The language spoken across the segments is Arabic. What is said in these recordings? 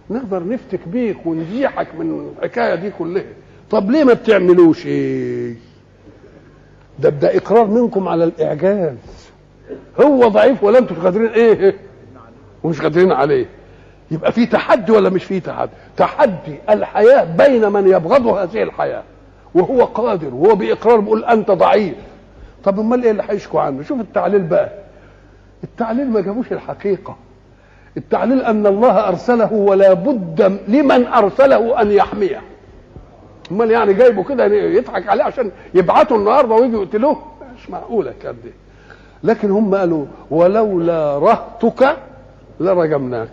نقدر نفتك بيك ونزيحك من الحكايه دي كلها. طب ليه ما بتعملوش ايه؟ ده اقرار منكم على الاعجاز. هو ضعيف ولا انتم قادرين ايه ومش قادرين عليه. يبقى في تحدي ولا مش في تحدي؟ تحدي الحياه بين من يبغض هذه الحياه وهو قادر، وهو باقرار بيقول انت ضعيف. طب امال ايه اللي هيشكوا عنه؟ شوف التعليل بقى. التعليل ما جابوش الحقيقه، التعليل ان الله ارسله ولا بد لمن ارسله ان يحميه. امال يعني جايبه كده يضحك عليه عشان يبعتوا النهارده ويجوا يقتلوه؟ مش معقوله كده دي. لكن هم قالوا ولولا رهتك لرجمناك.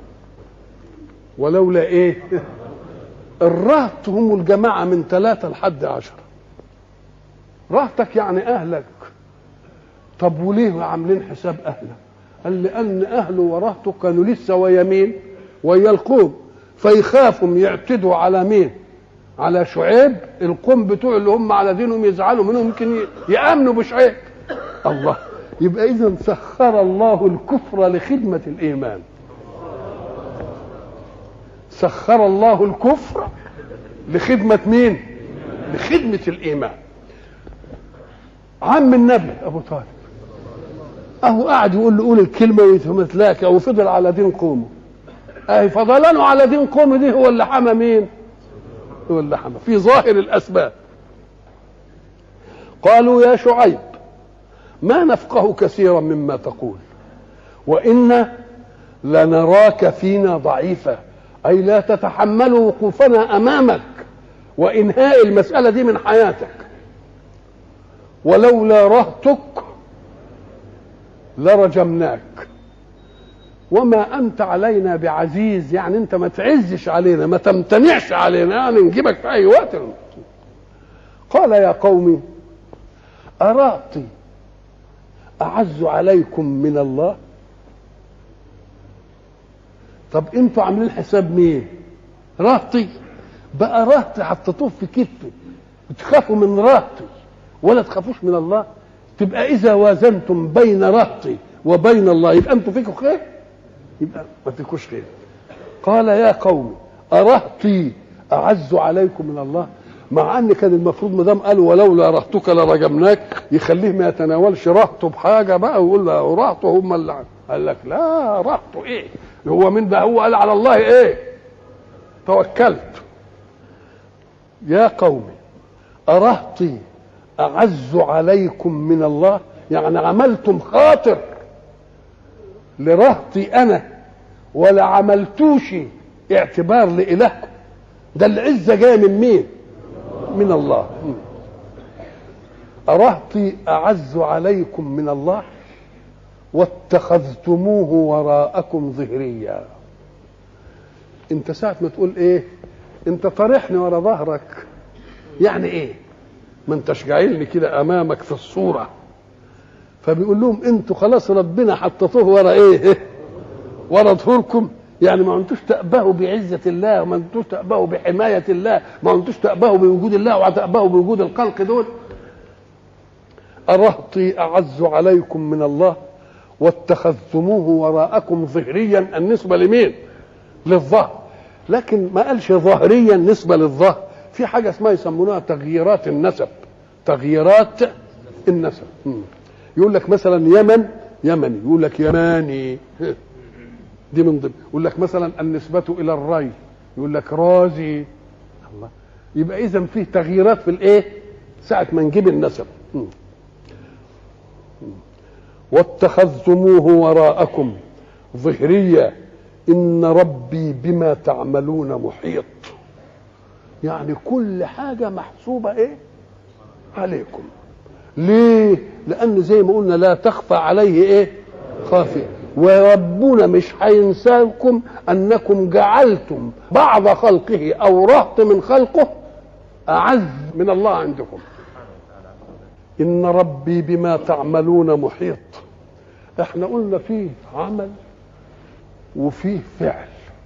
ولولا ايه؟ الرهط هم الجماعه من 3 لحد 10. رهتك يعني اهلك. طب وليه عاملين حساب اهلك؟ قال لان اهله ورهته كانوا لسه ويا مين؟ ويا القوم، فيخافوا يعتدوا على مين؟ على شعيب. القوم بتوع اللي هم على دينهم يزعلوا منهم، يمكن يامنوا بشعيب. الله. يبقى اذا سخر الله الكفر لخدمه الايمان. سخر الله الكفر لخدمه مين؟ لخدمه الايمان. عم النبي ابو طالب اهو قاعد يقول له قول الكلمه ويتمثلك، او فضل على دين قومه. اهي فضلانه على دين قومه دي هو اللي حمى مين؟ هو اللي حمى في ظاهر الاسباب. قالوا يا شعيب ما نفقه كثيرا مما تقول وإنا لنراك فينا ضعيفا، أي لا تتحمل وقوفنا أمامك وإنهاء المسألة دي من حياتك. ولولا رهتك لرجمناك وما أنت علينا بعزيز، يعني أنت ما تعزش علينا، ما تمتنعش علينا، يعني نجيبك في أي وقت. قال يا قوم أراطي أعز عليكم من الله. طب انتوا عاملين حساب مين؟ رهطي بقى، رهطي حطيتوه في كتفه تخافوا من رهطي ولا تخافوش من الله؟ تبقى إذا وازنتم بين رهطي وبين الله يبقى انتوا فيكم خير؟ يبقى ما فيكوش خير. قال يا قوم أرهطي أعز عليكم من الله، مع ان كان المفروض ما دام قالوا ولولا رهتك لرجمناك يخليه ما يتناولش رهته بحاجه بقى ويقول له رهته هم اللي قال لك لا رهته ايه؟ هو من ده؟ هو قال على الله ايه؟ توكلت. يا قوم أرهطي أعز عليكم من الله، يعني عملتم خاطر لرهطي أنا ولا عملتوش اعتبار لإلهكم. ده العزة جاية من مين؟ من الله. أرهطي أعز عليكم من الله واتخذتموه وراءكم ظهريا. انت ساعة ما تقول ايه؟ انت طارحني ورا ظهرك، يعني ايه؟ ما انتش جايلني كده امامك في الصورة. فبيقول لهم انتوا خلاص ربنا حطيتوه ورا ايه؟ ورا ظهوركم، يعني ما انتوش تأبهوا بعزة الله، وما انتوش تأبهوا بحماية الله، ما انتوش تأبهوا بوجود الله وتأبهوا بوجود الخلق دول. أرهطي أعز عليكم من الله واتخذتموه وراءكم ظهريا. النسبة لمين؟ للظهر. لكن ما قالش ظهريا نسبة للظهر. في حاجة اسمها يسمونها تغييرات النسب. تغييرات النسب. يقول لك مثلا يمن يمني، يقول لك يماني، دي من ضمن. يقول لك مثلا النسبة إلى الري، يقول لك رازي. الله. يبقى إذا فيه تغييرات في الإيه؟ ساعة ما نجيب النسب. واتخذتموه وراءكم ظهريا إن ربي بما تعملون محيط. يعني كل حاجة محسوبة إيه؟ عليكم. ليه؟ لأن زي ما قلنا لا تخفى عليه إيه؟ خافية. وربنا مش هينساكم أنكم جعلتم بعض خلقه أو رهط من خلقه أعز من الله عندكم. إن ربي بما تعملون محيط. احنا قلنا فيه عمل وفيه فعل.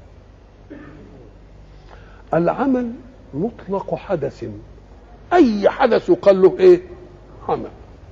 العمل مطلق حدث، أي حدث يقال له إيه؟ عمل.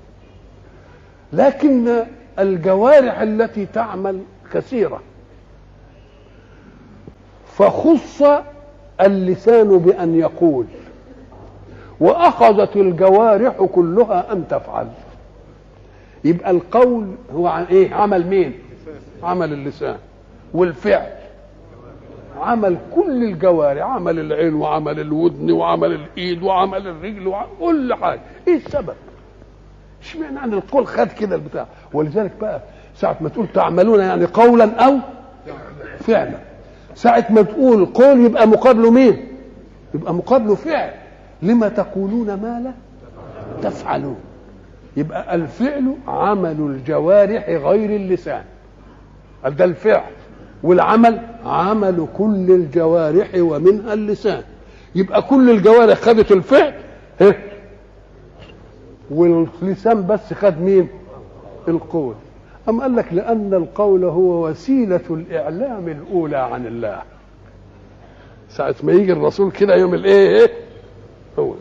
لكن الجوارح التي تعمل كثيرة، فخص اللسان بأن يقول، وأخذت الجوارح كلها أن تفعل. يبقى القول هو عن ايه؟ عمل مين؟ عمل اللسان. والفعل عمل كل الجوارح، عمل العين وعمل الودن وعمل الايد وعمل الرجل وعمل كل حاجه. ايه السبب؟ اشمعنى عن القول خد كده البتاع؟ ولذلك بقى ساعه ما تقول تعملون يعني قولا او فعلا، ساعه ما تقول قول يبقى مقابله مين؟ يبقى مقابله فعل. لما تقولون ما لا تفعلون. يبقى الفعل عمل الجوارح غير اللسان، ده الفعل. والعمل عمل كل الجوارح ومنها اللسان. يبقى كل الجوارح خدت الفعل واللسان بس خد مين؟ القول. أم قال لك لأن القول هو وسيلة الإعلام الأولى عن الله. ساعة ما يجي الرسول كده يوم الايه هو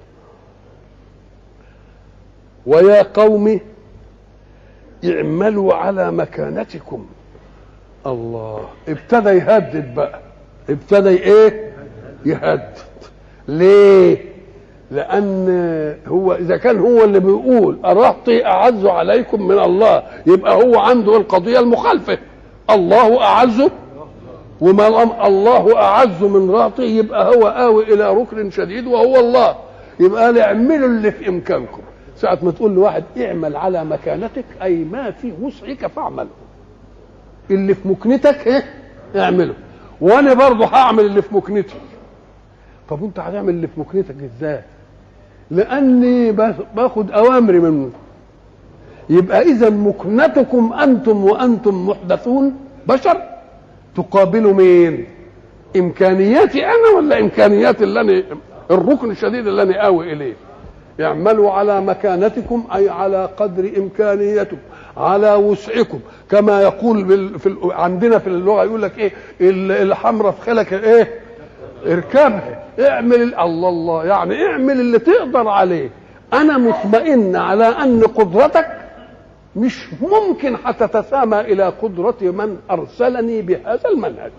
ويا قوم اعملوا على مكانتكم. الله ابتدى يهدد بقى، ابتدى ايه؟ يهدد. ليه؟ لان هو اذا كان هو اللي بيقول ارهطي اعز عليكم من الله، يبقى هو عنده القضيه المخالفه. الله اعز، وما الله اعز من رهطي، يبقى هو آوي الى ركن شديد وهو الله. يبقى اعملوا اللي في امكانكم. ساعة ما تقول لواحد اعمل على مكانتك، اي ما في وسعك فاعمله. اللي في مكنتك اعمله، وانا برضه هعمل اللي في مكنتي. طب انت هتعمل اللي في مكنتك ازاي؟ لاني باخد اوامري منه. يبقى اذا مكنتكم انتم وانتم محدثون بشر تقابلوا مين؟ امكانياتي انا ولا امكانيات اللي انا الركن الشديد اللي انا آوي اليه؟ اعملوا على مكانتكم اي على قدر امكانيتكم، على وسعكم. كما يقول عندنا في اللغه يقول لك ايه؟ الحمراء في خلك ايه؟ اركبها. اعمل الله يعني اعمل اللي تقدر عليه. انا مطمئن على ان قدرتك مش ممكن هتتسامى الى قدرة من ارسلني بهذا المنهج.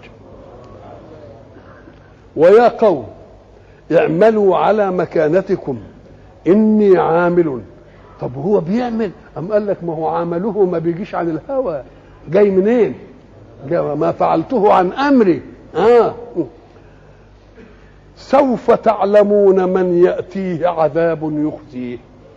ويا قوم اعملوا على مكانتكم اني عامل. طب هو بيعمل؟ ام قال لك ما هو عمله ما بيجيش عن الهوى، جاي منين؟ جاي ما فعلته عن امري. سوف تعلمون من ياتيه عذاب يخزيه.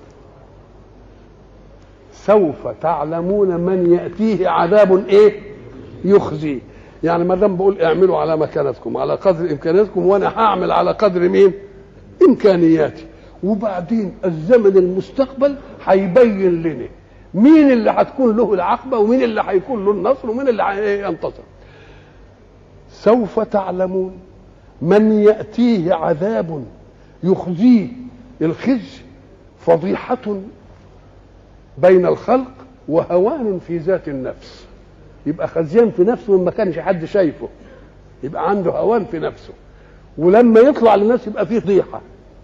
سوف تعلمون من ياتيه عذاب ايه؟ يخزيه. يعني ما دام بقول اعملوا على مكانتكم على قدر امكانياتكم، وانا هعمل على قدر مين؟ امكانياتي. وبعدين الزمن المستقبل هيبين لنا مين اللي هتكون له العقبه ومين اللي هيكون له النصر ومين اللي هينتصر. سوف تعلمون من ياتيه عذاب يخزيه. الخزي فضيحه بين الخلق وهوان في ذات النفس. يبقى خزيان في نفسه وما كانش حد شايفه، يبقى عنده هوان في نفسه، ولما يطلع للناس يبقى فيه فضيحه.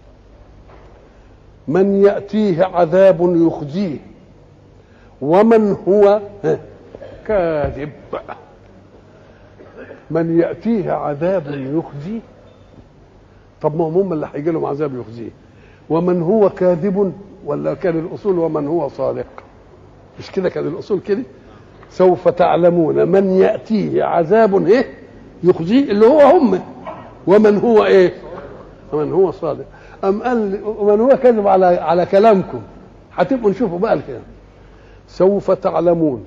من يأتيه عذاب يخزيه ومن هو كاذب. من يأتيه عذاب يخزيه. طب ما هم اللي هيجي لهم عذاب يخزيه. ومن هو كاذب، ولا كان الأصول ومن هو صادق؟ مش كده كان الأصول كده؟ سوف تعلمون من يأتيه عذاب يخزيه اللي هو هم، ومن هو ايه؟ ومن هو صادق. أم قال ومن هو كذب على كلامكم. هتبقوا نشوفوا بقى الكلام. سوف تعلمون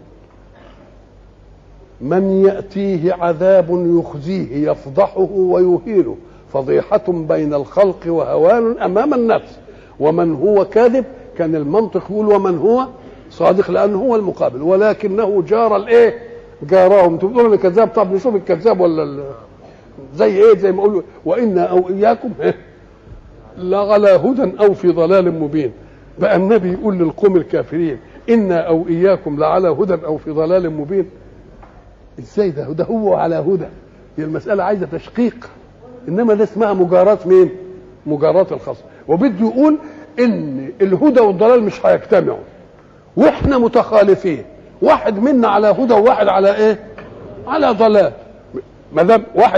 من يأتيه عذاب يخزيه يفضحه ويهينه، فضيحة بين الخلق وهوان أمام النفس. ومن هو كاذب كان المنطق يقول ومن هو صادق لأنه هو المقابل، ولكنه جار الايه؟ جارهم. تقولوا الكذاب. طب نشوف الكذاب ولا زي ايه؟ زي ما اقول وإنا أو إياكم لعلى هدى أو في ضلال مبين. بقى النبي يقول للقوم الكافرين إنا أو إياكم لعلى هدى أو في ضلال مبين. ازاي ده هو على هدى؟ هي المسألة عايزة تشقيق، إنما ده اسمها مجاراة مين؟ مجاراة الخصم. وبده يقول إن الهدى والضلال مش هيجتمعوا، وإحنا متخالفين، واحد منا على هدى وواحد على إيه؟ على ضلال. ما دام واحد